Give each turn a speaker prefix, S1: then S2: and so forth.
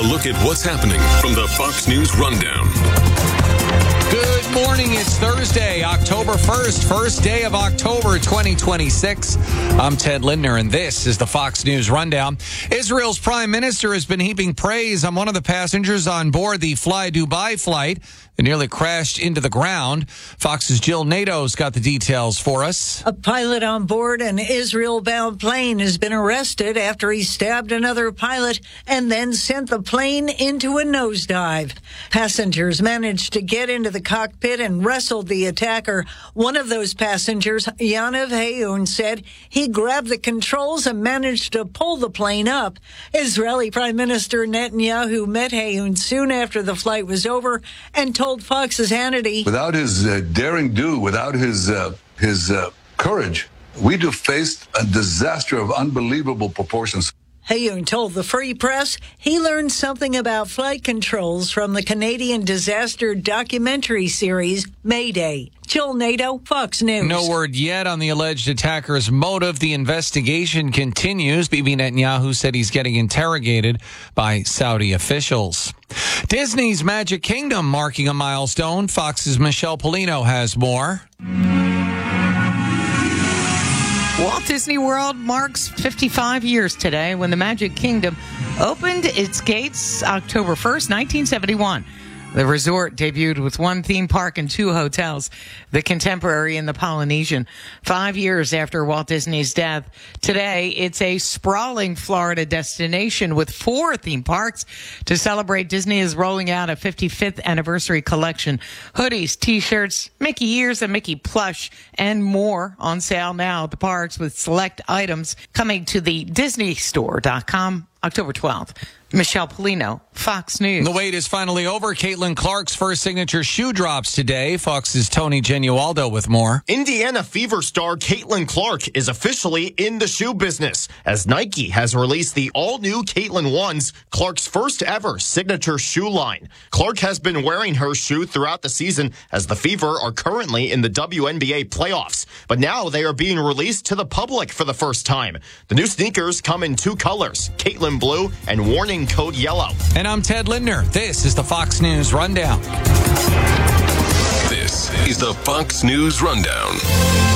S1: look at what's happening from the Fox News Rundown.
S2: Good morning. It's Thursday, October 1st, first day of October 2026. I'm Ted Lindner, and this is the Fox News Rundown. Israel's prime minister has been heaping praise on one of the passengers on board the Fly Dubai flight that nearly crashed into the ground. Fox's Jill Nato's got the details for us.
S3: A pilot on board an Israel-bound plane has been arrested after he stabbed another pilot and then sent the plane into a nosedive. Passengers managed to get into the cockpit and wrestled the attacker. One of those passengers, Yaniv Hayun, said he grabbed the controls and managed to pull the plane up. Israeli Prime Minister Netanyahu met Hayun soon after the flight was over and told Fox's Hannity,
S4: without his daring do, without his courage, we'd have faced a disaster of unbelievable proportions.
S3: Hayun told the Free Press he learned something about flight controls from the Canadian disaster documentary series Mayday. Jill Nato, Fox News.
S2: No word yet on the alleged attacker's motive. The investigation continues. Bibi Netanyahu said he's getting interrogated by Saudi officials. Disney's Magic Kingdom marking a milestone. Fox's Michelle Polino has more.
S5: Walt Disney World marks 55 years today when the Magic Kingdom opened its gates October 1st, 1971. The resort debuted with one theme park and two hotels, the Contemporary and the Polynesian. 5 years after Walt Disney's death, today it's a sprawling Florida destination with 4 theme parks. To celebrate, Disney is rolling out a 55th anniversary collection. Hoodies, T-shirts, Mickey ears, and Mickey plush, and more on sale now at the parks with select items coming to the DisneyStore.com October 12th. Michelle Polino, Fox News.
S2: The wait is finally over. Caitlin Clark's first signature shoe drops today. Fox's Tony Genualdo with more.
S6: Indiana Fever star Caitlin Clark is officially in the shoe business as Nike has released the all-new Caitlin Ones, Clark's first ever signature shoe line. Clark has been wearing her shoe throughout the season as the Fever are currently in the WNBA playoffs, but now they are being released to the public for the first time. The new sneakers come in 2 colors, Caitlin Blue and Warning Code Yellow.
S2: And I'm Ted Lindner. This is the Fox News Rundown.
S1: This is the Fox News Rundown.